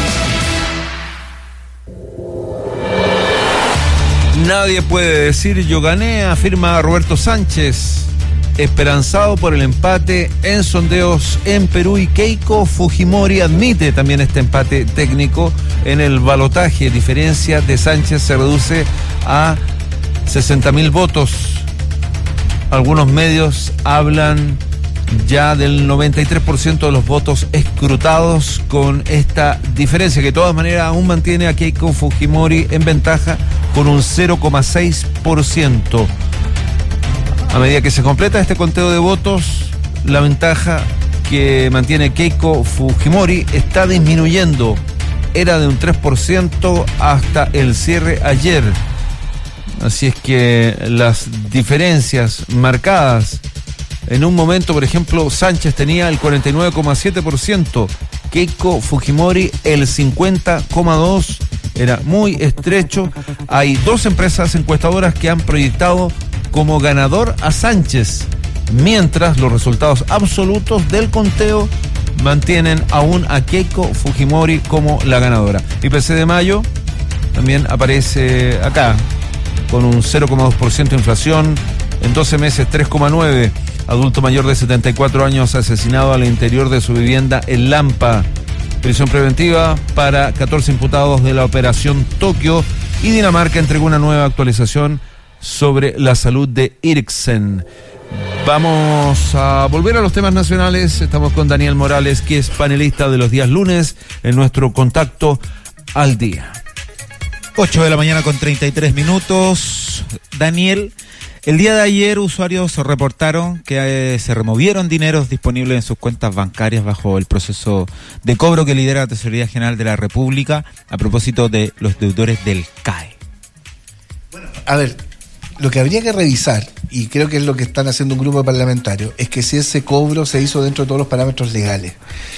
Nadie puede decir yo gané, afirma Roberto Sánchez, esperanzado por el empate en sondeos en Perú, y Keiko Fujimori admite también este empate técnico en el balotaje. Diferencia de Sánchez se reduce a sesenta mil votos. Algunos medios hablan ya del noventa y tres por ciento de los votos escrutados con esta diferencia, que de todas maneras aún mantiene a Keiko Fujimori en ventaja con un cero coma seis por ciento. A medida que se completa este conteo de votos, la ventaja que mantiene Keiko Fujimori está disminuyendo. Era de un tres por ciento hasta el cierre ayer. Así es que las diferencias marcadas, en un momento, por ejemplo, Sánchez tenía el cuarenta y nueve coma siete por ciento, Keiko Fujimori el cincuenta coma dos por ciento. Era muy estrecho. Hay dos empresas encuestadoras que han proyectado como ganador a Sánchez, mientras los resultados absolutos del conteo mantienen aún a Keiko Fujimori como la ganadora. I P C de mayo también aparece acá, con un cero coma dos por ciento de inflación, en doce meses tres coma nueve. Adulto mayor de setenta y cuatro años asesinado al interior de su vivienda en Lampa. Prisión preventiva para catorce imputados de la operación Tokio, y Dinamarca entregó una nueva actualización sobre la salud de Eriksen. Vamos a volver a los temas nacionales. Estamos con Daniel Morales, que es panelista de los días lunes en nuestro Contacto al Día. ocho de la mañana con treinta y tres minutos. Daniel, El día de ayer usuarios reportaron que eh, se removieron dineros disponibles en sus cuentas bancarias bajo el proceso de cobro que lidera la Tesorería General de la República a propósito de los deudores del C A E. Bueno, a ver, lo que habría que revisar, y creo que es lo que están haciendo un grupo de parlamentarios, es que si ese cobro se hizo dentro de todos los parámetros legales.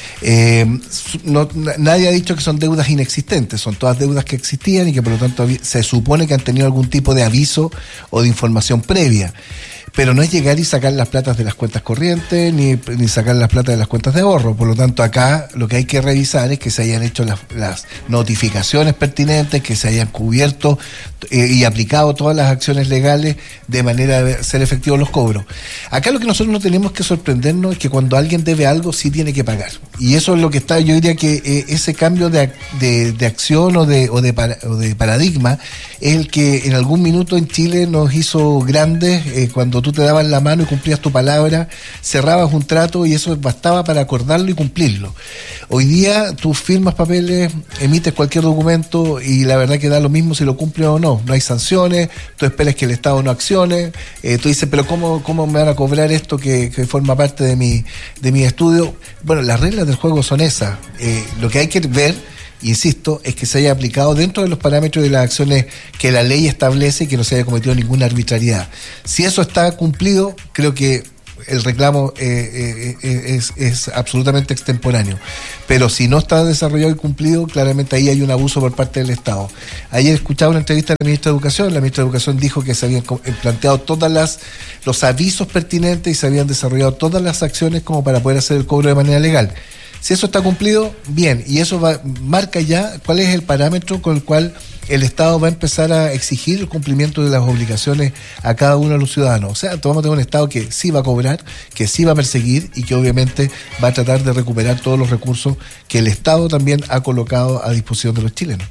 Eh, no, nadie ha dicho que son deudas inexistentes, son todas deudas que existían y que por lo tanto se supone que han tenido algún tipo de aviso o de información previa. Pero no es llegar y sacar las platas de las cuentas corrientes, ni, ni sacar las platas de las cuentas de ahorro. Por lo tanto, acá lo que hay que revisar es que se hayan hecho las, las notificaciones pertinentes, que se hayan cubierto eh, y aplicado todas las acciones legales de manera de ser efectivos los cobros. Acá lo que nosotros no tenemos que sorprendernos es que cuando alguien debe algo, sí tiene que pagar. Y eso es lo que está, yo diría que eh, ese cambio de, de, de acción o de, o, de para, o de paradigma es el que en algún minuto en Chile nos hizo grandes eh, cuando tú te dabas la mano y cumplías tu palabra, cerrabas un trato y eso bastaba para acordarlo y cumplirlo. Hoy día tú firmas papeles, emites cualquier documento y la verdad que da lo mismo si lo cumple o no. No hay sanciones, tú esperas que el Estado no accione, eh, tú dices, pero ¿cómo, cómo me van a cobrar esto que, que forma parte de mi, de mi estudio? Bueno, las reglas del juego son esas. Eh, lo que hay que ver, insisto, es que se haya aplicado dentro de los parámetros de las acciones que la ley establece y que no se haya cometido ninguna arbitrariedad. Si eso está cumplido, creo que el reclamo eh, eh, es, es absolutamente extemporáneo. Pero si no está desarrollado y cumplido, claramente ahí hay un abuso por parte del Estado. Ayer escuchaba una entrevista de la ministra de Educación. La ministra de Educación dijo que se habían planteado todas las los avisos pertinentes y se habían desarrollado todas las acciones como para poder hacer el cobro de manera legal. Si eso está cumplido, bien, y eso va, marca ya cuál es el parámetro con el cual el Estado va a empezar a exigir el cumplimiento de las obligaciones a cada uno de los ciudadanos. O sea, vamos a tener un Estado que sí va a cobrar, que sí va a perseguir y que obviamente va a tratar de recuperar todos los recursos que el Estado también ha colocado a disposición de los chilenos.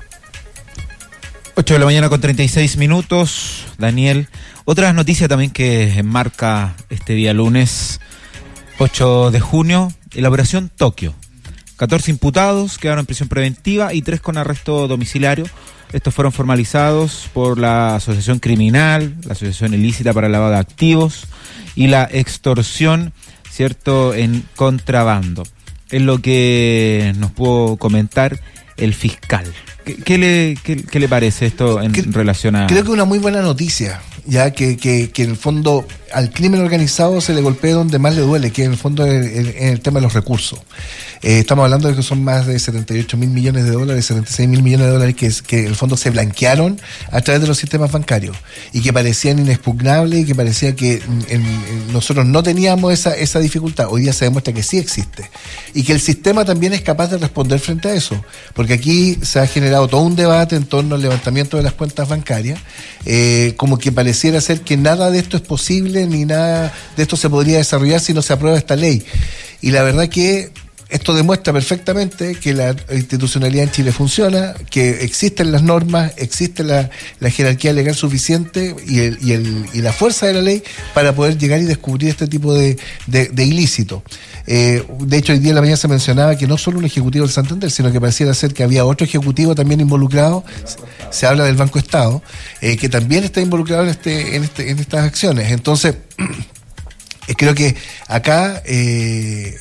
ocho de la mañana con treinta y seis minutos, Daniel. Otras noticias también que enmarca este día lunes, ocho de junio, la operación Tokio. catorce imputados quedaron en prisión preventiva y tres con arresto domiciliario. Estos fueron formalizados por la asociación criminal, la asociación ilícita para el lavado de activos y la extorsión, ¿cierto?, en contrabando. Es lo que nos pudo comentar el fiscal. ¿Qué, qué, le, qué, qué le parece esto en creo, relación a...? Creo que una muy buena noticia, ya que, que, que en el fondo al crimen organizado se le golpea donde más le duele, que en el fondo en el, en el tema de los recursos. Eh, estamos hablando de que son más de setenta y ocho mil millones de dólares, setenta y seis mil millones de dólares que, que en el fondo se blanquearon a través de los sistemas bancarios y que parecían inexpugnables y que parecía que en, en, nosotros no teníamos esa, esa dificultad. Hoy día se demuestra que sí existe y que el sistema también es capaz de responder frente a eso, porque aquí se ha generado todo un debate en torno al levantamiento de las cuentas bancarias, eh, como que pareciera ser que nada de esto es posible ni nada de esto se podría desarrollar si no se aprueba esta ley. Y la verdad que esto demuestra perfectamente que la institucionalidad en Chile funciona, que existen las normas, existe la, la jerarquía legal suficiente y, el, y, el, y la fuerza de la ley para poder llegar y descubrir este tipo de, de, de ilícito. Eh, de hecho, hoy día en la mañana se mencionaba que no solo un ejecutivo del Santander, sino que pareciera ser que había otro ejecutivo también involucrado. Se habla del Banco Estado, eh, que también está involucrado en, este, en, este, en estas acciones. Entonces, creo que acá... Eh,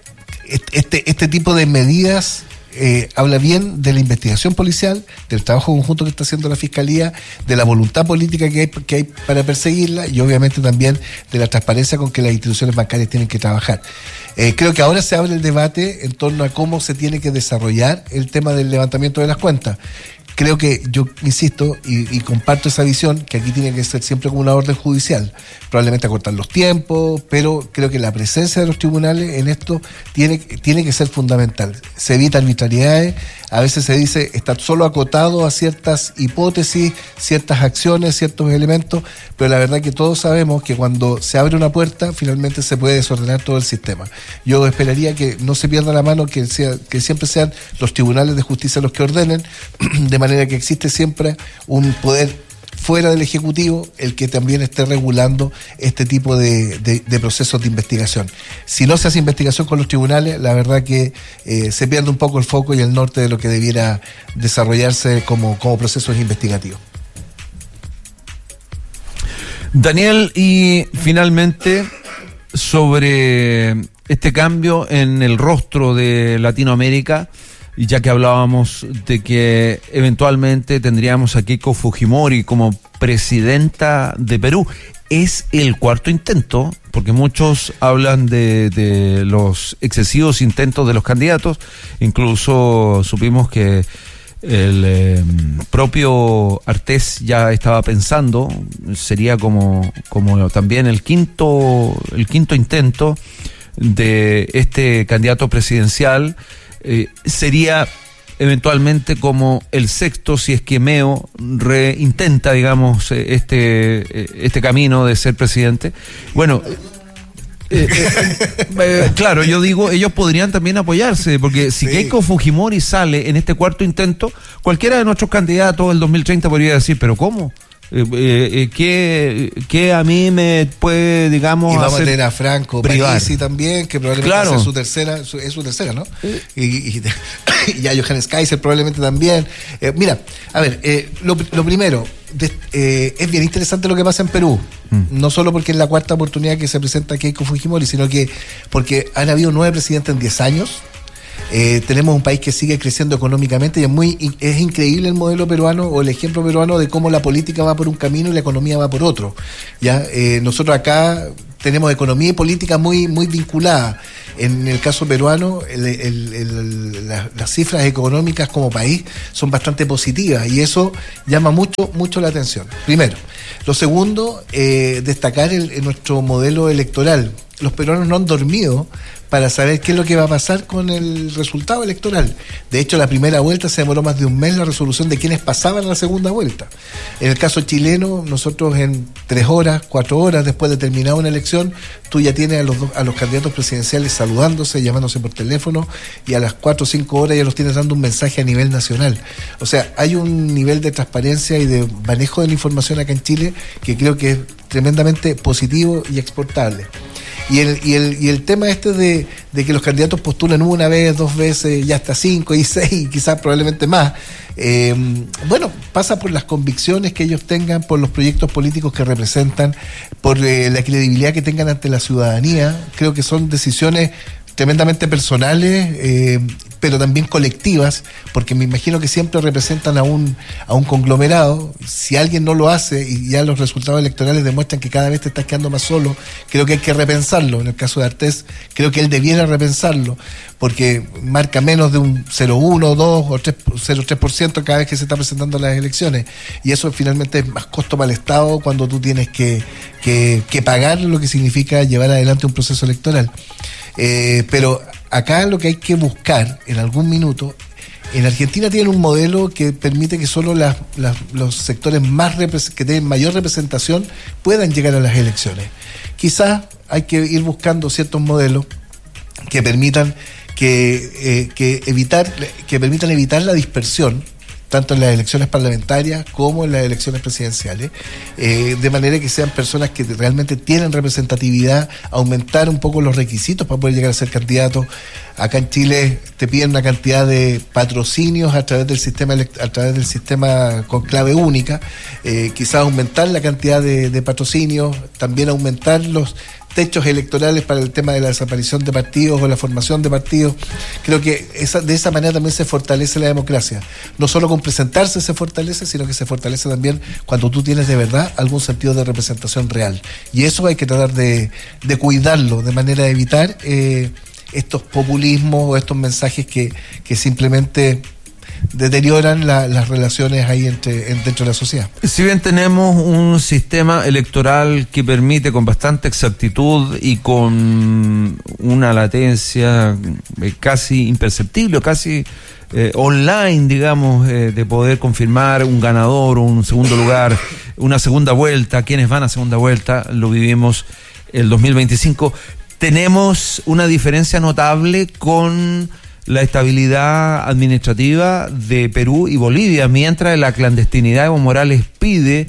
Este, este tipo de medidas eh, habla bien de la investigación policial, del trabajo conjunto que está haciendo la Fiscalía, de la voluntad política que hay, que hay para perseguirla y obviamente también de la transparencia con que las instituciones bancarias tienen que trabajar. Eh, creo que ahora se abre el debate en torno a cómo se tiene que desarrollar el tema del levantamiento de las cuentas. Creo que yo insisto y, y comparto esa visión que aquí tiene que ser siempre como una orden judicial, probablemente acortar los tiempos, pero creo que la presencia de los tribunales en esto tiene, tiene que ser fundamental. Se evita arbitrariedades, a veces se dice está solo acotado a ciertas hipótesis, ciertas acciones, ciertos elementos, pero la verdad que todos sabemos que cuando se abre una puerta finalmente se puede desordenar todo el sistema. Yo esperaría que no se pierda la mano, que, sea, que siempre sean los tribunales de justicia los que ordenen, de manera que existe siempre un poder fuera del Ejecutivo el que también esté regulando este tipo de, de, de procesos de investigación. Si no se hace investigación con los tribunales, la verdad que eh, se pierde un poco el foco y el norte de lo que debiera desarrollarse como, como procesos investigativos. Daniel, y finalmente sobre este cambio en el rostro de Latinoamérica, ya que hablábamos de que eventualmente tendríamos a Keiko Fujimori como presidenta de Perú. Es el cuarto intento, porque muchos hablan de, de los excesivos intentos de los candidatos. Incluso supimos que el eh, propio Artés ya estaba pensando, sería como, como también el quinto, el quinto intento de este candidato presidencial. Eh, sería eventualmente como el sexto si es que Meo reintenta, digamos, este, este camino de ser presidente. Bueno, eh, eh, eh, claro, yo digo, ellos podrían también apoyarse, porque si sí. Keiko Fujimori sale en este cuarto intento, cualquiera de nuestros candidatos del dos mil treinta podría decir, ¿pero cómo? Eh, eh, ¿qué, ¿Qué a mí me puede, digamos, y vamos hacer a tener a Franco Parisi también, que probablemente claro. va a ser su tercera, su, es su tercera, ¿no? Sí. Y, y, y a Johannes Kaiser probablemente también. Eh, mira, a ver, eh, lo, lo primero, de, eh, es bien interesante lo que pasa en Perú, mm. no solo porque es la cuarta oportunidad que se presenta Keiko Fujimori, sino que porque han habido nueve presidentes en diez años. Eh, tenemos un país que sigue creciendo económicamente y es muy es increíble el modelo peruano o el ejemplo peruano de cómo la política va por un camino y la economía va por otro. Ya eh, nosotros acá tenemos economía y política muy muy vinculadas. En el caso peruano, el, el, el, la, las cifras económicas como país son bastante positivas y eso llama mucho mucho la atención. Primero. Lo segundo, eh, destacar el, el, nuestro modelo electoral. Los peruanos no han dormido para saber qué es lo que va a pasar con el resultado electoral. De hecho, la primera vuelta se demoró más de un mes la resolución de quiénes pasaban a la segunda vuelta. En el caso chileno, nosotros en tres horas, cuatro horas después de terminar una elección, tú ya tienes a los, a los candidatos presidenciales saludándose, llamándose por teléfono, y a las cuatro o cinco horas ya los tienes dando un mensaje a nivel nacional. O sea, hay un nivel de transparencia y de manejo de la información acá en Chile que creo que es tremendamente positivo y exportable. Y el, y el, y el tema este de, de que los candidatos postulan una vez, dos veces, ya hasta cinco y seis, quizás probablemente más, eh, bueno, pasa por las convicciones que ellos tengan, por los proyectos políticos que representan, por eh, la credibilidad que tengan ante la ciudadanía. Creo que son decisiones tremendamente personales, eh, pero también colectivas, porque me imagino que siempre representan a un a un conglomerado. Si alguien no lo hace y ya los resultados electorales demuestran que cada vez te estás quedando más solo, creo que hay que repensarlo. En el caso de Artés, creo que él debiera repensarlo, porque marca menos de un cero coma uno, dos o cero coma tres por ciento cada vez que se está presentando las elecciones, y eso finalmente es más costo para el Estado cuando tú tienes que, que, que pagar lo que significa llevar adelante un proceso electoral. Eh, pero acá lo que hay que buscar en algún minuto, en Argentina tienen un modelo que permite que solo las, las, los sectores más que tienen mayor representación puedan llegar a las elecciones. Quizás hay que ir buscando ciertos modelos que permitan que, eh, que evitar que permitan evitar la dispersión tanto en las elecciones parlamentarias como en las elecciones presidenciales, eh, de manera que sean personas que realmente tienen representatividad, aumentar un poco los requisitos para poder llegar a ser candidato. Acá en Chile te piden una cantidad de patrocinios a través del sistema a través del sistema con clave única, eh, quizás aumentar la cantidad de, de patrocinios, también aumentar los techos electorales para el tema de la desaparición de partidos o la formación de partidos. Creo que esa, de esa manera también se fortalece la democracia. No solo con presentarse se fortalece, sino que se fortalece también cuando tú tienes de verdad algún sentido de representación real. Y eso hay que tratar de, de cuidarlo, de manera de evitar eh, estos populismos o estos mensajes que, que simplemente deterioran la, las relaciones ahí entre, en, dentro de la sociedad. Si bien tenemos un sistema electoral que permite con bastante exactitud y con una latencia casi imperceptible, casi eh, online, digamos, eh, de poder confirmar un ganador, un segundo lugar, una segunda vuelta, quienes van a segunda vuelta, lo vivimos el dos mil veinticinco, tenemos una diferencia notable con la estabilidad administrativa de Perú y Bolivia, mientras la clandestinidad de Evo Morales pide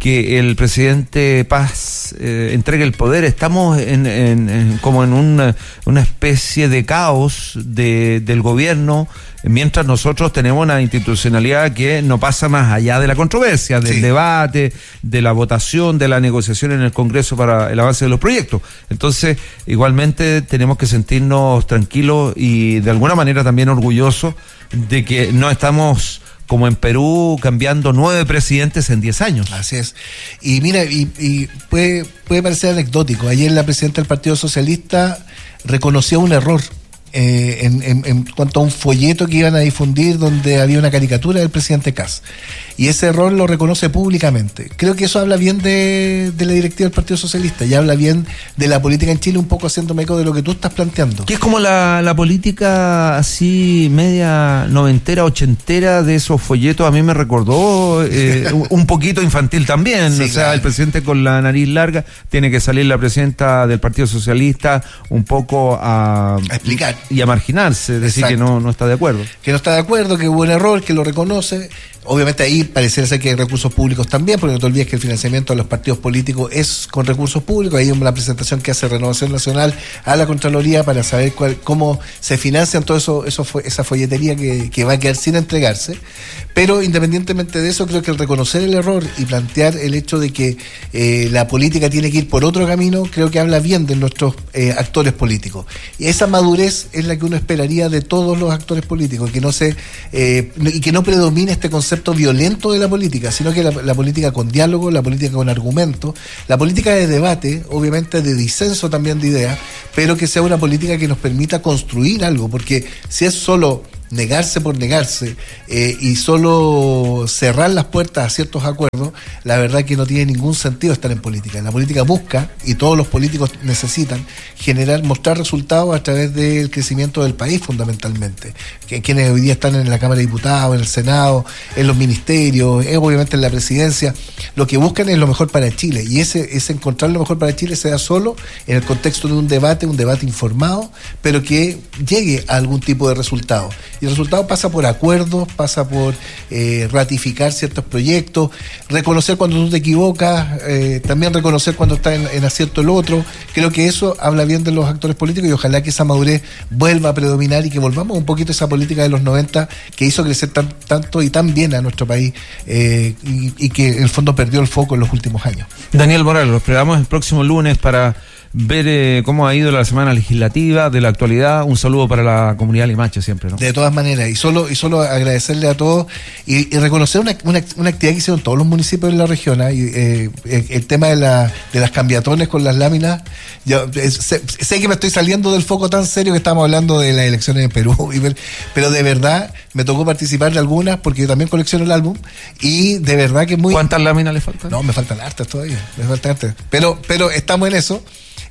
que el presidente Paz eh, entregue el poder. Estamos en, en, en como en una, una especie de caos de, del gobierno, mientras nosotros tenemos una institucionalidad que no pasa más allá de la controversia, del sí. debate, de la votación, de la negociación en el Congreso para el avance de los proyectos. Entonces, igualmente tenemos que sentirnos tranquilos y de alguna manera también orgullosos de que no estamos como en Perú cambiando nueve presidentes en diez años. Así es. Y mira, y, y puede, puede parecer anecdótico. Ayer la presidenta del Partido Socialista reconoció un error eh, en, en, en cuanto a un folleto que iban a difundir donde había una caricatura del presidente Kast. Y ese error lo reconoce públicamente. Creo que eso habla bien de, de la directiva del Partido Socialista y habla bien de la política en Chile, un poco haciéndome eco de lo que tú estás planteando. Que es como la, la política así media noventera, ochentera de esos folletos. A mí me recordó eh, un poquito infantil también. Sí, o sea, claro. El presidente con la nariz larga, tiene que salir la presidenta del Partido Socialista un poco a, a explicar y a marginarse, decir Exacto. que no, no está de acuerdo. Que no está de acuerdo, que hubo un error, que lo reconoce. Obviamente ahí pareciera ser que hay recursos públicos también, porque no te olvides que el financiamiento de los partidos políticos es con recursos públicos. Hay una presentación que hace Renovación Nacional a la Contraloría para saber cuál, cómo se financian todo eso, eso esa folletería que, que va a quedar sin entregarse. Pero independientemente de eso, creo que el reconocer el error y plantear el hecho de que eh, la política tiene que ir por otro camino, creo que habla bien de nuestros eh, actores políticos. Y esa madurez es la que uno esperaría de todos los actores políticos, que no se eh, y que no predomine este concepto violento de la política, sino que la, la política con diálogo, la política con argumento, la política de debate, obviamente de disenso también de ideas, pero que sea una política que nos permita construir algo, porque si es solo negarse por negarse eh, y solo cerrar las puertas a ciertos acuerdos, la verdad que no tiene ningún sentido estar en política. La política busca, y todos los políticos necesitan, generar, mostrar resultados a través del crecimiento del país fundamentalmente. Que, quienes hoy día están en la Cámara de Diputados, en el Senado, en los ministerios, eh, obviamente en la presidencia, lo que buscan es lo mejor para Chile, y ese, ese encontrar lo mejor para Chile se da solo en el contexto de un debate, un debate informado, pero que llegue a algún tipo de resultado. Y el resultado pasa por acuerdos, pasa por eh, ratificar ciertos proyectos, reconocer cuando tú te equivocas, eh, también reconocer cuando está en, en acierto el otro. Creo que eso habla bien de los actores políticos y ojalá que esa madurez vuelva a predominar y que volvamos un poquito a esa política de los noventa que hizo crecer tan, tanto y tan bien a nuestro país eh, y, y que en el fondo perdió el foco en los últimos años. Daniel Morales, lo esperamos el próximo lunes para ver eh, cómo ha ido la semana legislativa de la actualidad. Un saludo para la comunidad limache siempre, ¿no? De todas maneras, y solo y solo agradecerle a todos y, y reconocer una, una, una actividad que hicieron todos los municipios de la región. ¿eh? Y, eh, el tema de, la, de las cambiatones con las láminas. Yo eh, sé, sé que me estoy saliendo del foco tan serio que estamos hablando de las elecciones en Perú, y, pero de verdad me tocó participar de algunas porque yo también colecciono el álbum y de verdad que es muy... ¿Cuántas láminas le faltan? No, me faltan hartas todavía, me faltan hartas. Pero, pero estamos en eso.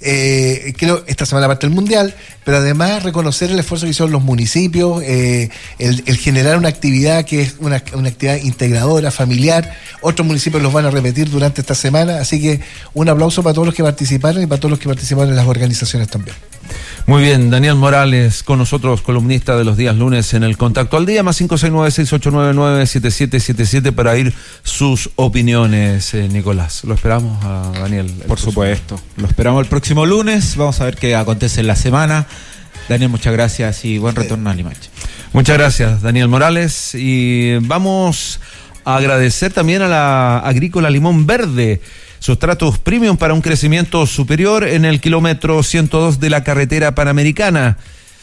Eh, creo esta semana parte del Mundial, pero además reconocer el esfuerzo que hicieron los municipios, eh, el, el generar una actividad que es una, una actividad integradora, familiar. Otros municipios los van a repetir durante esta semana, así que un aplauso para todos los que participaron y para todos los que participaron en las organizaciones también. Muy bien, Daniel Morales con nosotros, columnista de los días lunes en el Contacto al Día, más cinco seis nueve, seis ocho nueve nueve, siete siete siete siete para oír sus opiniones, eh, Nicolás. Lo esperamos a Daniel. Por supuesto, lo esperamos el próximo lunes, vamos a ver qué acontece en la semana. Daniel, muchas gracias y buen retorno a Limache. Muchas gracias, Daniel Morales, y vamos a agradecer también a la Agrícola Limón Verde, sustratos premium para un crecimiento superior en el kilómetro ciento dos de la carretera panamericana.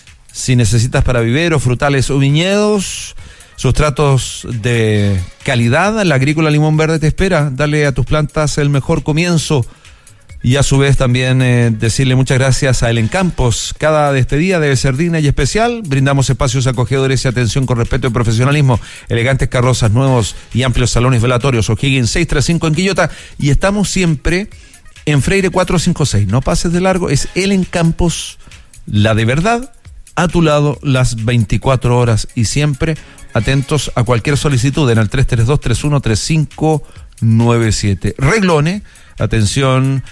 Si necesitas para viveros, frutales o viñedos, sustratos de calidad, la Agrícola Limón Verde te espera. Dale a tus plantas el mejor comienzo y a su vez también eh, decirle muchas gracias a El Encampos. Cada despedida debe ser digna y especial. Brindamos espacios acogedores y atención con respeto y profesionalismo. Elegantes carrozas, nuevos y amplios salones velatorios. O'Higgins seiscientos treinta y cinco en Quillota. Y estamos siempre en Freire cuatrocientos cincuenta y seis. No pases de largo. Es El Encampos, la de verdad, a tu lado las veinticuatro horas y siempre atentos a cualquier solicitud en el tres tres dos, tres uno tres cinco nueve siete. Reglone, atención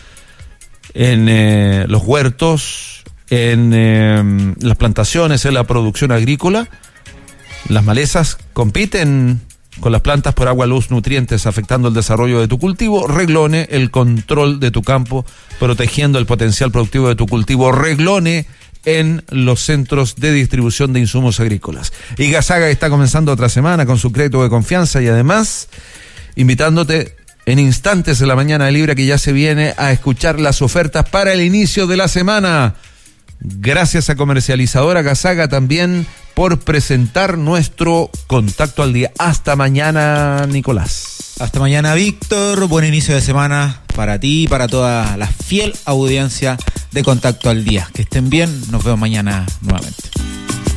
en eh, los huertos, en eh, las plantaciones, en la producción agrícola. Las malezas compiten con las plantas por agua, luz, nutrientes afectando el desarrollo de tu cultivo. Reglone, el control de tu campo, protegiendo el potencial productivo de tu cultivo. Reglone en los centros de distribución de insumos agrícolas. Y Gasaga está comenzando otra semana con su crédito de confianza y además invitándote en instantes de la mañana de Libra, que ya se viene, a escuchar las ofertas para el inicio de la semana. Gracias a Comercializadora Gasaga también por presentar nuestro Contacto al Día. Hasta mañana, Nicolás. Hasta mañana, Víctor. Buen inicio de semana para ti y para toda la fiel audiencia de Contacto al Día. Que estén bien. Nos vemos mañana nuevamente.